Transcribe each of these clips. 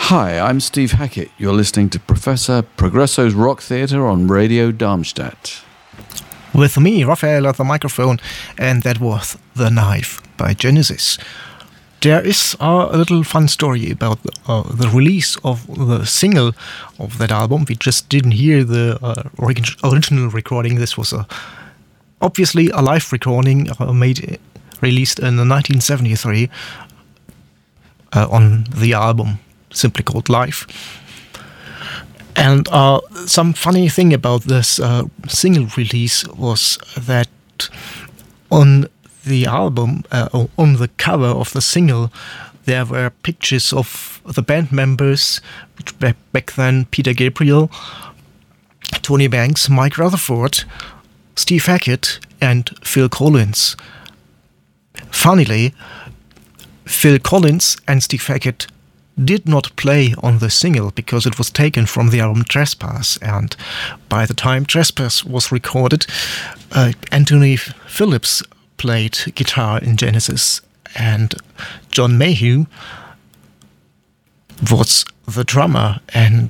Hi, I'm Steve Hackett. You're listening to Professor Progresso's Rock Theatre on Radio Darmstadt. With me, Raphael, at the microphone, and that was The Knife by Genesis. There is a little fun story about the release of the single of that album. We just didn't hear the original recording. This was obviously a live recording released in 1973 on the album simply called Live. And some funny thing about this single release was that on the album, on the cover of the single, there were pictures of the band members, which back then Peter Gabriel, Tony Banks, Mike Rutherford, Steve Hackett, and Phil Collins. Funnily, Phil Collins and Steve Hackett did not play on the single because it was taken from the album Trespass, and by the time Trespass was recorded, Anthony Phillips played guitar in Genesis, and John Mayhew was the drummer. And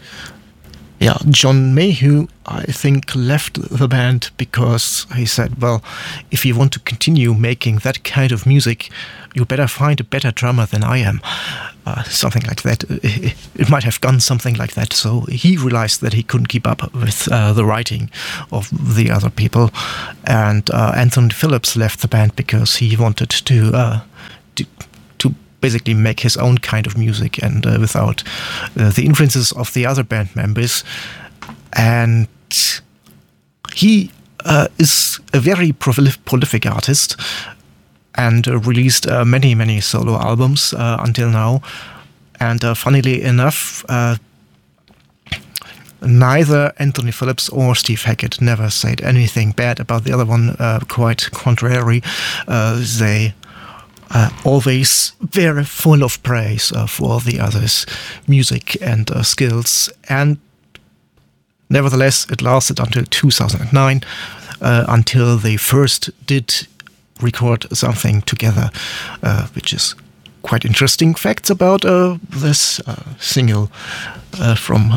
John Mayhew, I think, left the band because he said, well, if you want to continue making that kind of music, you better find a better drummer than I am. Something like that. It might have gone something like that. So he realized that he couldn't keep up with the writing of the other people. And Anthony Phillips left the band because he wanted to basically make his own kind of music and without the influences of the other band members. And he is a very prolific artist and released many solo albums until now. And funnily enough, neither Anthony Phillips or Steve Hackett never said anything bad about the other one. Quite contrary, they always very full of praise for the other's music and skills. And nevertheless, it lasted until 2009, until they first did record something together, which is quite interesting facts about this single from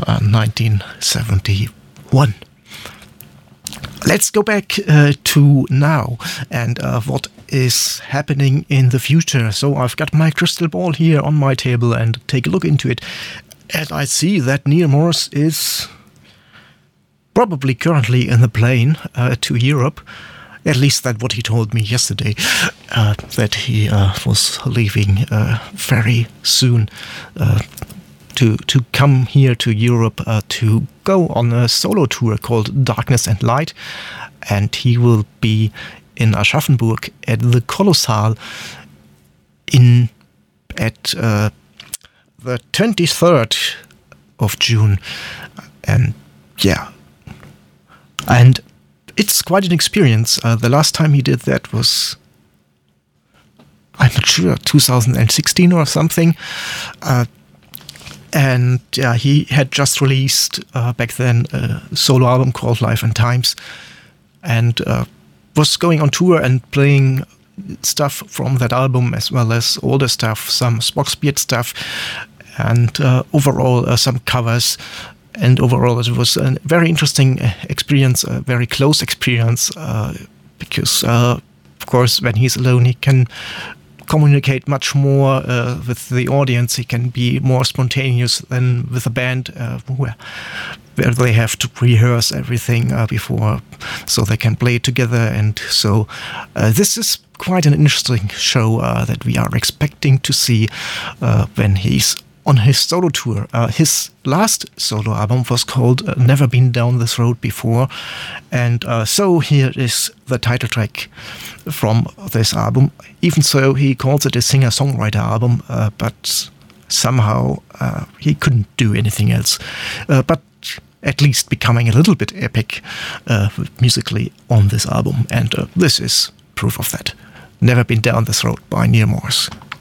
1971. Let's go back to now and what is happening in the future. So I've got my crystal ball here on my table and take a look into it. And I see that Neal Morse is probably currently in the plane to Europe. At least that's what he told me yesterday, that he was leaving very soon to come here to Europe to go on a solo tour called Darkness and Light. And he will be in Aschaffenburg at the Kolossal at the 23rd of June. And it's quite an experience. The last time he did that was, I'm not sure, 2016 or something. He had just released back then a solo album called Life and Times, and was going on tour and playing stuff from that album as well as older stuff, some Spock's Beard stuff, and overall some covers. And overall, it was a very interesting experience, a very close experience, because, of course, when he's alone, he can communicate much more with the audience. He can be more spontaneous than with a band where they have to rehearse everything before, so they can play together. And so this is quite an interesting show that we are expecting to see when he's on his solo tour. His last solo album was called Never Been Down This Road Before. And so here is the title track from this album. Even so, he calls it a singer-songwriter album, but somehow he couldn't do anything else. But at least becoming a little bit epic musically on this album. And this is proof of that. Never Been Down This Road by Neal Morse.